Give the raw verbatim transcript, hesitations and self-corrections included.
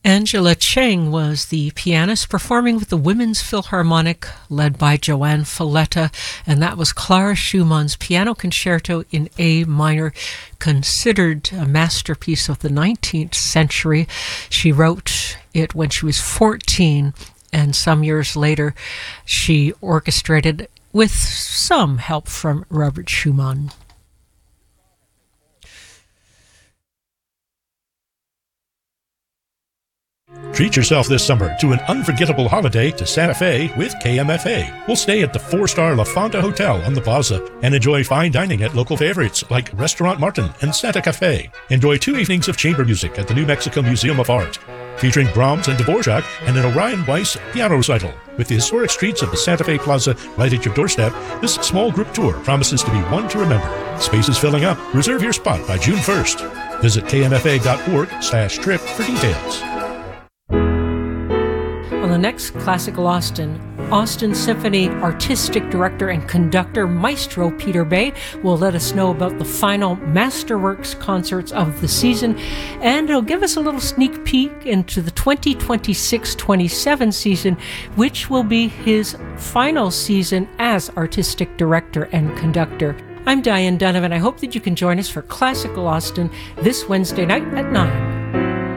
Angela Cheng was the pianist performing with the Women's Philharmonic, led by Joanne Falletta, and that was Clara Schumann's Piano Concerto in A minor, considered a masterpiece of the nineteenth century. She wrote it when she was fourteen, and some years later she orchestrated with some help from Robert Schumann. Treat yourself this summer to an unforgettable holiday to Santa Fe with K M F A. We'll stay at the four-star La Fonda Hotel on the Plaza and enjoy fine dining at local favorites like Restaurant Martin and Santa Cafe. Enjoy two evenings of chamber music at the New Mexico Museum of Art, featuring Brahms and Dvorak and an Orion Weiss piano recital. With the historic streets of the Santa Fe Plaza right at your doorstep, this small group tour promises to be one to remember. Space is filling up. Reserve your spot by June first. Visit k m f a dot org slash trip for details. On the next Classical Austin, Austin Symphony Artistic Director and Conductor Maestro Peter Bay will let us know about the final Masterworks concerts of the season, and he'll give us a little sneak peek into the twenty twenty-six twenty-seven season, which will be his final season as Artistic Director and Conductor. I'm Diane Donovan. I hope that you can join us for Classical Austin this Wednesday night at nine.